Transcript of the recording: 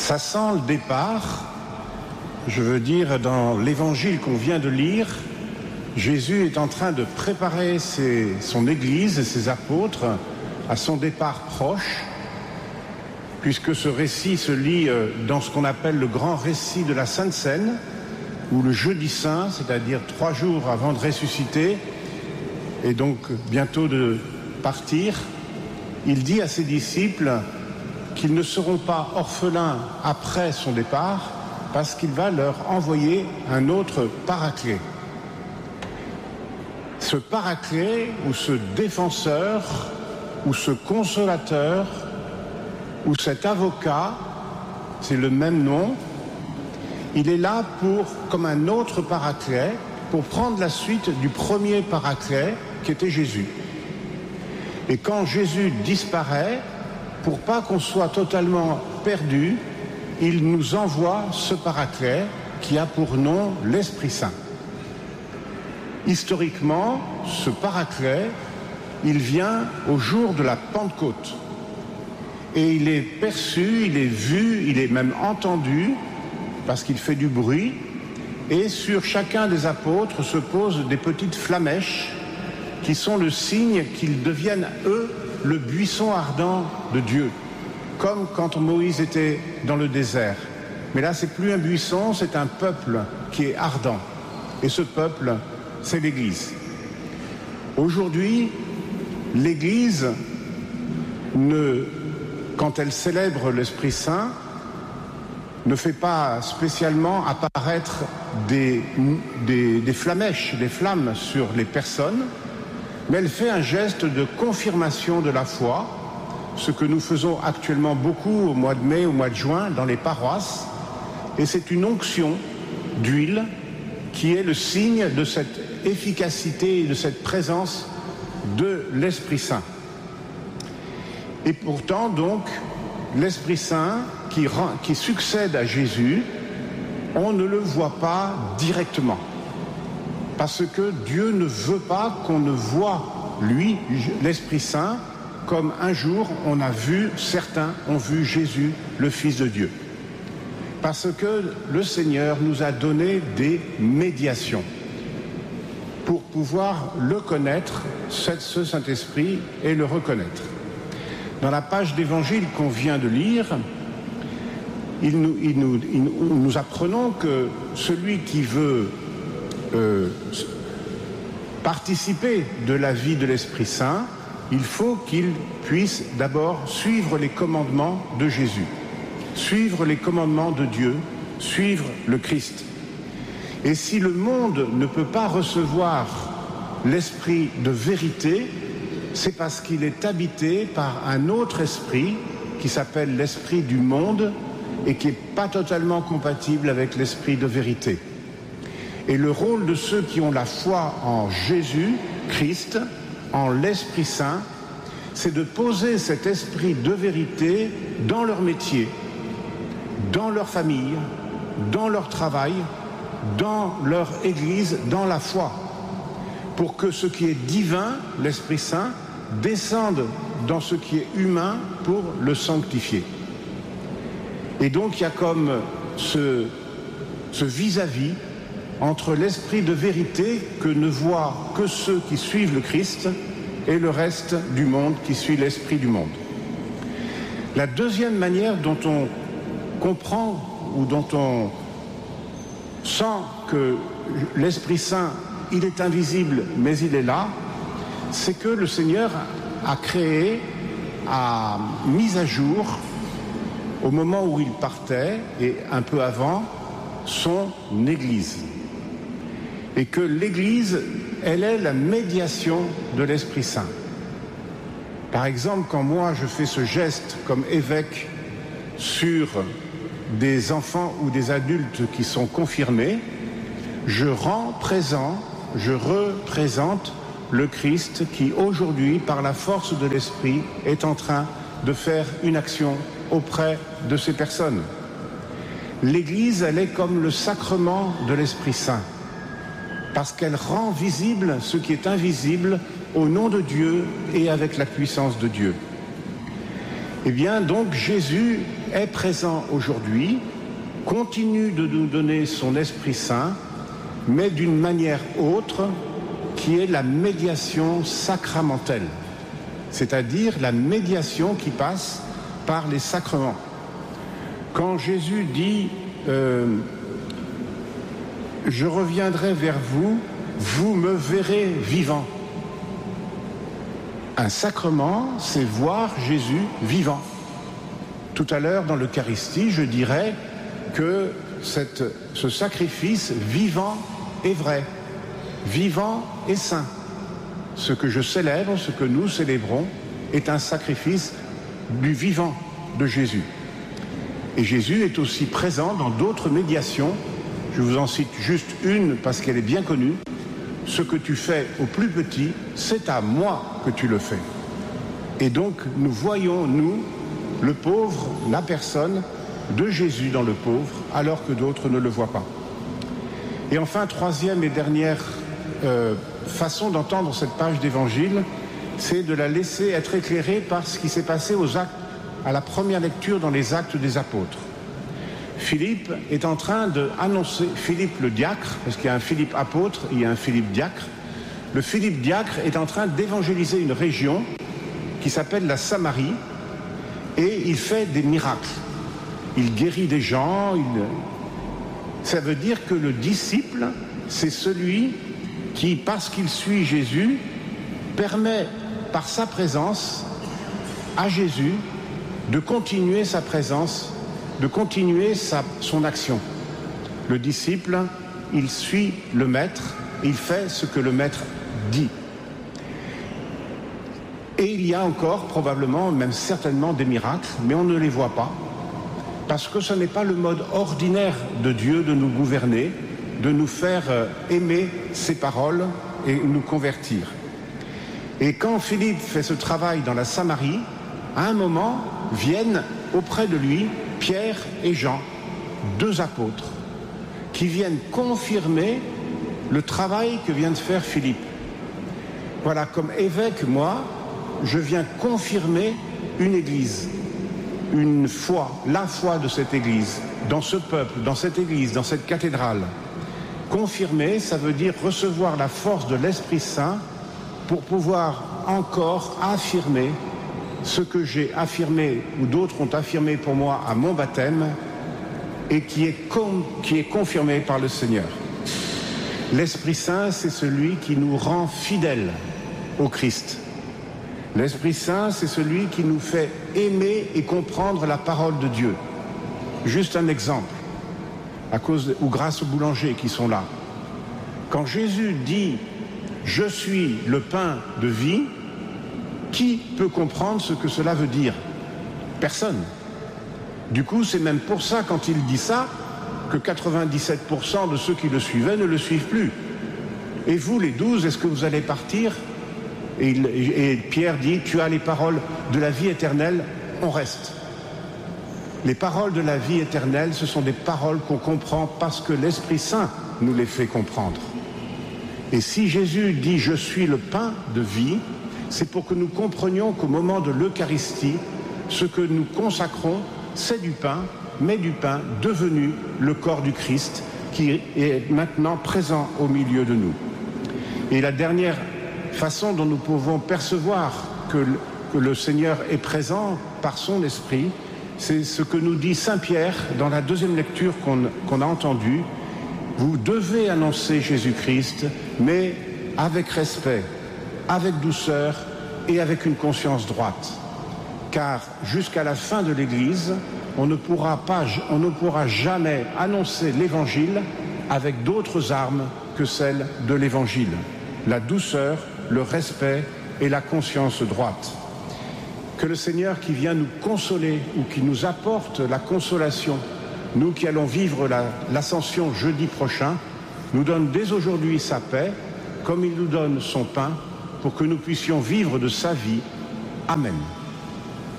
Ça sent le départ, je veux dire, dans l'évangile qu'on vient de lire, Jésus est en train de préparer son Église et ses apôtres à son départ proche, puisque ce récit se lit dans ce qu'on appelle le grand récit de la Sainte Seine, où le jeudi saint, c'est-à-dire 3 jours avant de ressusciter, et donc bientôt de partir, il dit à ses disciples qu'ils ne seront pas orphelins après son départ, parce qu'il va leur envoyer un autre paraclet. Ce paraclet, ou ce défenseur, ou ce consolateur, ou cet avocat, c'est le même nom, il est là comme un autre paraclet, pour prendre la suite du premier paraclet qui était Jésus. Et quand Jésus disparaît, pour pas qu'on soit totalement perdu, il nous envoie ce paraclet qui a pour nom l'Esprit Saint. Historiquement, ce paraclet, il vient au jour de la Pentecôte. Et il est perçu, il est vu, il est même entendu, parce qu'il fait du bruit, et sur chacun des apôtres se posent des petites flamèches qui sont le signe qu'ils deviennent, eux, le buisson ardent de Dieu, comme quand Moïse était dans le désert. Mais là, c'est plus un buisson, c'est un peuple qui est ardent. Et ce peuple, c'est l'Église. Aujourd'hui, l'Église, quand elle célèbre l'Esprit Saint, ne fait pas spécialement apparaître des flamèches, des flammes sur les personnes, mais elle fait un geste de confirmation de la foi, ce que nous faisons actuellement beaucoup au mois de mai, au mois de juin, dans les paroisses, et c'est une onction d'huile qui est le signe de cette efficacité et de cette présence de l'Esprit Saint. Et pourtant, donc, l'Esprit Saint qui succède à Jésus, on ne le voit pas directement. Parce que Dieu ne veut pas qu'on ne voie, lui, l'Esprit Saint, comme un jour certains ont vu Jésus, le Fils de Dieu. Parce que le Seigneur nous a donné des médiations pour pouvoir le connaître, ce Saint-Esprit, et le reconnaître. Dans la page d'évangile qu'on vient de lire, nous apprenons que celui qui veut participer de la vie de l'Esprit Saint, il faut qu'il puisse d'abord suivre les commandements de Jésus, suivre les commandements de Dieu, suivre le Christ. Et si le monde ne peut pas recevoir l'esprit de vérité, c'est parce qu'il est habité par un autre esprit qui s'appelle l'esprit du monde et qui n'est pas totalement compatible avec l'esprit de vérité. Et le rôle de ceux qui ont la foi en Jésus, Christ, en l'Esprit Saint, c'est de poser cet esprit de vérité dans leur métier, dans leur famille, dans leur travail, dans leur église, dans la foi, pour que ce qui est divin, l'Esprit Saint, descende dans ce qui est humain pour le sanctifier. Et donc il y a comme ce vis-à-vis entre l'esprit de vérité que ne voient que ceux qui suivent le Christ et le reste du monde qui suit l'esprit du monde. La deuxième manière dont on comprend ou dont on sent que l'Esprit Saint, il est invisible mais il est là, c'est que le Seigneur a créé, a mis à jour, au moment où il partait et un peu avant, son Église. Et que l'Église, elle est la médiation de l'Esprit Saint. Par exemple, quand moi je fais ce geste comme évêque sur des enfants ou des adultes qui sont confirmés, je rends présent, je représente le Christ qui aujourd'hui, par la force de l'Esprit, est en train de faire une action auprès de ces personnes. L'Église, elle est comme le sacrement de l'Esprit Saint, parce qu'elle rend visible ce qui est invisible au nom de Dieu et avec la puissance de Dieu. Eh bien, donc, Jésus est présent aujourd'hui, continue de nous donner son Esprit Saint, mais d'une manière autre, qui est la médiation sacramentelle, c'est-à-dire la médiation qui passe par les sacrements. Quand Jésus dit « Je reviendrai vers vous, vous me verrez vivant », un sacrement, c'est voir Jésus vivant. Tout à l'heure, dans l'Eucharistie, je dirais que ce sacrifice vivant est vrai, vivant et saint. Ce que je célèbre, ce que nous célébrons, est un sacrifice du vivant de Jésus. Et Jésus est aussi présent dans d'autres médiations. Je vous en cite juste une parce qu'elle est bien connue. Ce que tu fais au plus petit, c'est à moi que tu le fais. Et donc, nous voyons, nous, le pauvre, la personne de Jésus dans le pauvre, alors que d'autres ne le voient pas. Et enfin, troisième et dernière façon d'entendre cette page d'évangile, c'est de la laisser être éclairée par ce qui s'est passé aux actes, à la première lecture dans les Actes des Apôtres. Philippe est en train d'annoncer, Philippe le diacre, parce qu'il y a un Philippe apôtre, il y a un Philippe diacre. Le Philippe diacre est en train d'évangéliser une région qui s'appelle la Samarie, et il fait des miracles. Il guérit des gens, ça veut dire que le disciple, c'est celui qui, parce qu'il suit Jésus, permet par sa présence à Jésus de continuer sa présence, de continuer son action. Le disciple, il suit le maître, il fait ce que le maître dit. Et il y a encore probablement, même certainement des miracles, mais on ne les voit pas, parce que ce n'est pas le mode ordinaire de Dieu de nous gouverner, de nous faire aimer ses paroles et nous convertir. Et quand Philippe fait ce travail dans la Samarie, à un moment viennent auprès de lui Pierre et Jean, deux apôtres, qui viennent confirmer le travail que vient de faire Philippe. Voilà, comme évêque, moi, je viens confirmer une église, une foi, la foi de cette église, dans ce peuple, dans cette église, dans cette cathédrale. Confirmer, ça veut dire recevoir la force de l'Esprit Saint pour pouvoir encore affirmer ce que j'ai affirmé ou d'autres ont affirmé pour moi à mon baptême et qui est confirmé par le Seigneur. L'Esprit Saint, c'est celui qui nous rend fidèles au Christ. L'Esprit Saint, c'est celui qui nous fait aimer et comprendre la parole de Dieu. Juste un exemple, ou grâce aux boulangers qui sont là. Quand Jésus dit « Je suis le pain de vie », qui peut comprendre ce que cela veut dire? Personne. Du coup, c'est même pour ça, quand il dit ça, que 97% de ceux qui le suivaient ne le suivent plus. Et vous, les 12, est-ce que vous allez partir? Et Pierre dit, tu as les paroles de la vie éternelle, on reste. Les paroles de la vie éternelle, ce sont des paroles qu'on comprend parce que l'Esprit Saint nous les fait comprendre. Et si Jésus dit, je suis le pain de vie, c'est pour que nous comprenions qu'au moment de l'Eucharistie, ce que nous consacrons, c'est du pain, mais du pain devenu le corps du Christ, qui est maintenant présent au milieu de nous. Et la dernière façon dont nous pouvons percevoir que le Seigneur est présent par son Esprit, c'est ce que nous dit Saint Pierre dans la deuxième lecture qu'on a entendue. Vous devez annoncer Jésus-Christ, mais avec respect, avec douceur et avec une conscience droite. Car jusqu'à la fin de l'Église, on ne pourra jamais annoncer l'Évangile avec d'autres armes que celles de l'Évangile. La douceur, le respect et la conscience droite. Que le Seigneur qui vient nous consoler ou qui nous apporte la consolation, nous qui allons vivre l'ascension jeudi prochain, nous donne dès aujourd'hui sa paix, comme il nous donne son pain, pour que nous puissions vivre de sa vie. Amen.